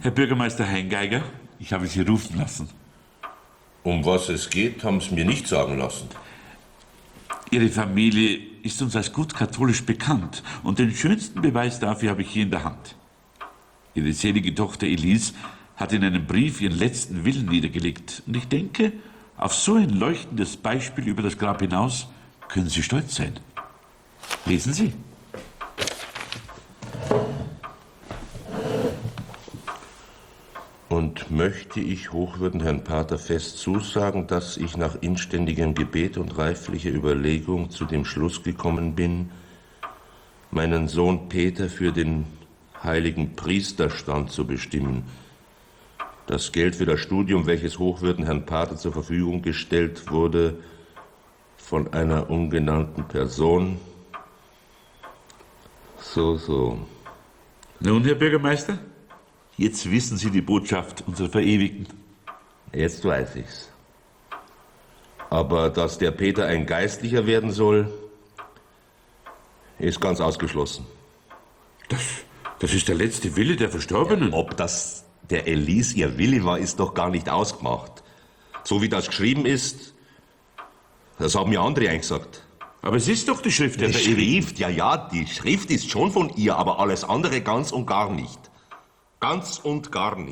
Herr Bürgermeister Heingeiger, ich habe Sie rufen lassen. Um was es geht, haben Sie mir nicht sagen lassen. Ihre Familie ist uns als gut katholisch bekannt und den schönsten Beweis dafür habe ich hier in der Hand. Ihre selige Tochter Elise hat in einem Brief ihren letzten Willen niedergelegt. Und ich denke, auf so ein leuchtendes Beispiel über das Grab hinaus können Sie stolz sein. Lesen Sie. Und möchte ich hochwürden Herrn Pater fest zusagen, dass ich nach inständigem Gebet und reiflicher Überlegung zu dem Schluss gekommen bin, meinen Sohn Peter für den heiligen Priesterstand zu bestimmen. Das Geld für das Studium, welches hochwürden Herrn Pater zur Verfügung gestellt wurde, von einer ungenannten Person. So. Nun, Herr Bürgermeister, jetzt wissen Sie die Botschaft unserer Verewigten. Jetzt weiß ich's. Aber dass der Peter ein Geistlicher werden soll, ist ganz ausgeschlossen. Das ist der letzte Wille der Verstorbenen. Ja, ob das der Elise ihr Wille war, ist doch gar nicht ausgemacht. So wie das geschrieben ist, das haben mir andere eingesagt. Aber es ist doch die Schrift der Die Verewigten. Schrift, ja, die Schrift ist schon von ihr, aber alles andere ganz und gar nicht. Ganz und gar nicht.